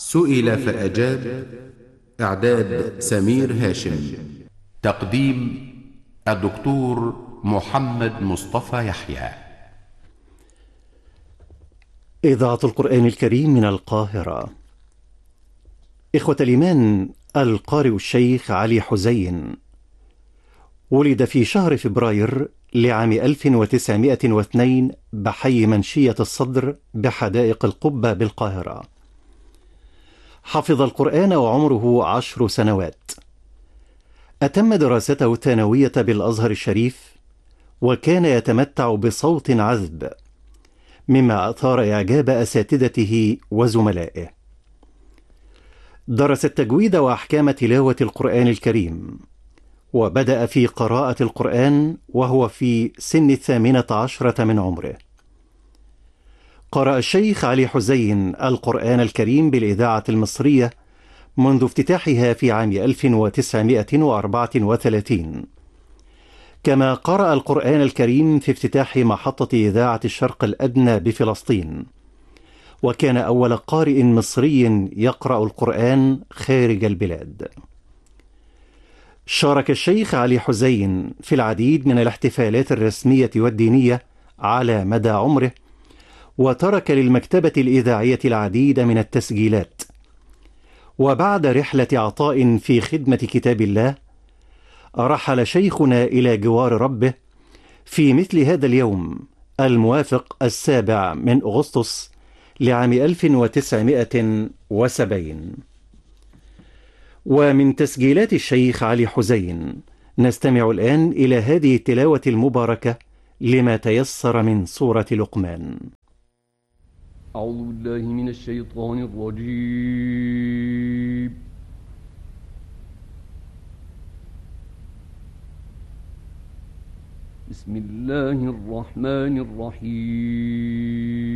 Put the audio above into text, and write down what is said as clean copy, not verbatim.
سئل فأجاب. إعداد سمير هاشم. تقديم الدكتور محمد مصطفى يحيى. إذاعة القرآن الكريم من القاهرة. إخوة الإيمان، القارئ الشيخ علي حزين ولد في شهر فبراير لعام 1902 بحي منشية الصدر بحدائق القبة بالقاهرة. حفظ القرآن وعمره 10 سنوات. أتم دراسته الثانوية بالأزهر الشريف، وكان يتمتع بصوت عذب مما أثار إعجاب أساتذته وزملائه. درس التجويد وأحكام تلاوة القرآن الكريم، وبدأ في قراءة القرآن وهو في سن 18 من عمره. قرأ الشيخ علي حزين القرآن الكريم بالإذاعة المصرية منذ افتتاحها في عام 1934، كما قرأ القرآن الكريم في افتتاح محطة إذاعة الشرق الأدنى بفلسطين، وكان أول قارئ مصري يقرأ القرآن خارج البلاد. شارك الشيخ علي حزين في العديد من الاحتفالات الرسمية والدينية على مدى عمره، وترك للمكتبة الإذاعية العديد من التسجيلات. وبعد رحلة عطاء في خدمة كتاب الله، رحل شيخنا إلى جوار ربه في مثل هذا اليوم الموافق 7 من أغسطس لعام 1970. ومن تسجيلات الشيخ علي حزين نستمع الآن إلى هذه التلاوة المباركة لما تيسر من سورة لقمان. أعوذ بالله من الشيطان الرجيم. بسم الله الرحمن الرحيم.